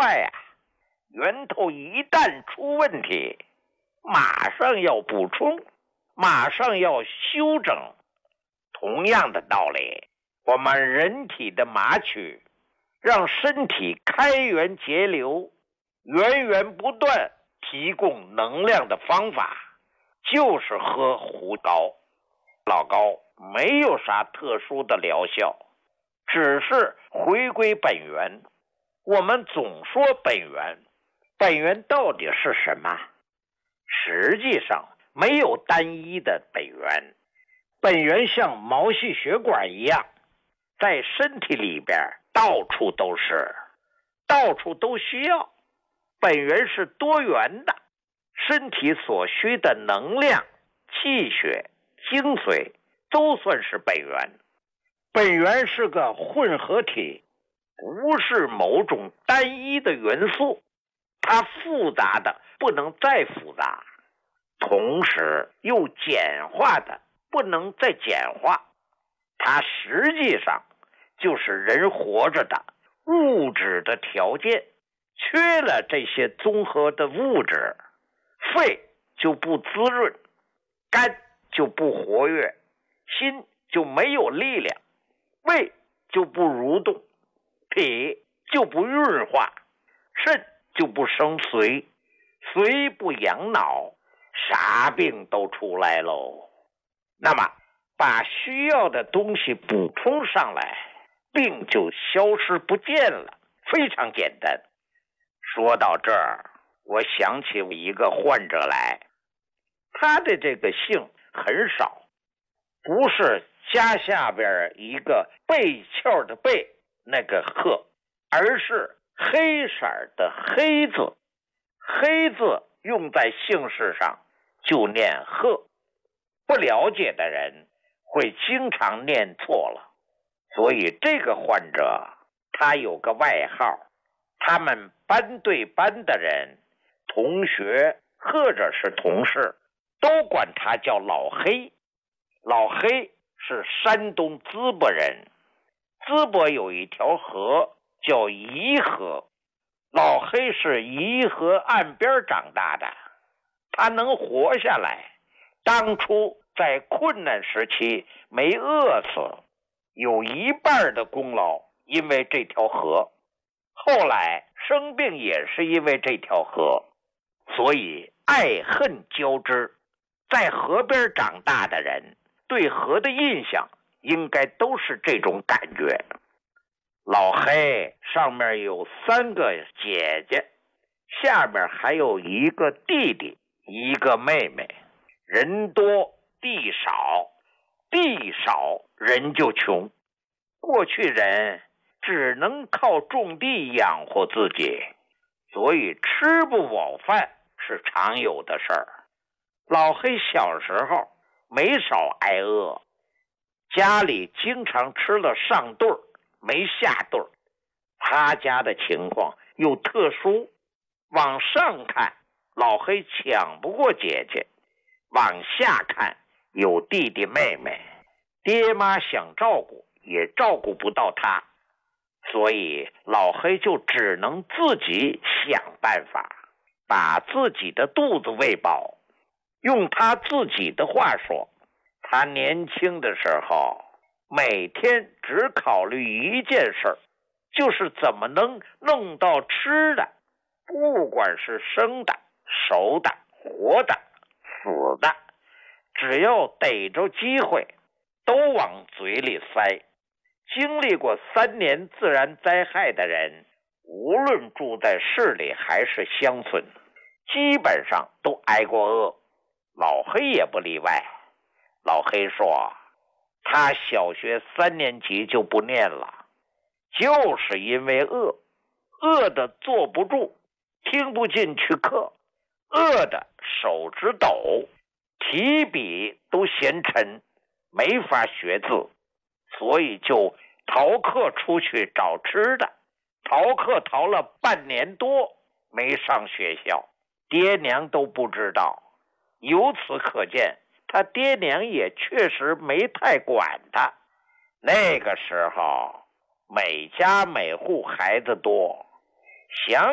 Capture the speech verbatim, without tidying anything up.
快呀、啊，源头一旦出问题，马上要补充，马上要修整。同样的道理，我们人体的马曲让身体开源节流，源源不断提供能量的方法就是喝胡膏。老膏没有啥特殊的疗效，只是回归本源。我们总说本源，本源到底是什么？实际上没有单一的本源，本源像毛细血管一样，在身体里边到处都是，到处都需要。本源是多元的，身体所需的能量、气血、精髓都算是本源。本源是个混合体，不是某种单一的元素，它复杂的不能再复杂，同时又简化的不能再简化。它实际上就是人活着的物质的条件，缺了这些综合的物质，肺就不滋润，肝就不活跃，心就没有力量，胃就不蠕动，脾就不运化，肾就不生髓，髓不养脑，啥病都出来喽。那么把需要的东西补充上来，病就消失不见了，非常简单。说到这儿，我想起一个患者来，他的这个姓很少，不是家下边一个贝壳的贝那个鹤，而是黑色的黑字。黑字用在姓氏上就念鹤，不了解的人会经常念错了。所以这个患者他有个外号，他们班对班的人，同学或者是同事都管他叫老黑。老黑是山东淄博人，淄博有一条河叫沂河，老黑是沂河岸边长大的。他能活下来，当初在困难时期没饿死，有一半的功劳因为这条河。后来生病也是因为这条河，所以爱恨交织。在河边长大的人对河的印象应该都是这种感觉。老黑上面有三个姐姐，下面还有一个弟弟，一个妹妹。人多地少，地少人就穷。过去人只能靠种地养活自己，所以吃不饱饭是常有的事儿。老黑小时候没少挨饿，家里经常吃了上顿没下顿。他家的情况又特殊，往上看老黑抢不过姐姐，往下看有弟弟妹妹，爹妈想照顾也照顾不到他，所以老黑就只能自己想办法把自己的肚子喂饱。用他自己的话说，他年轻的时候每天只考虑一件事，就是怎么能弄到吃的，不管是生的、熟的、活的、死的，只要逮着机会都往嘴里塞。经历过三年自然灾害的人，无论住在市里还是乡村，基本上都挨过饿，老黑也不例外。老黑说，他小学三年级就不念了，就是因为饿，饿得坐不住，听不进去课，饿得手指抖，提笔都嫌沉，没法学字，所以就逃课出去找吃的。逃课逃了半年多，没上学校，爹娘都不知道。由此可见，他爹娘也确实没太管他。那个时候每家每户孩子多，想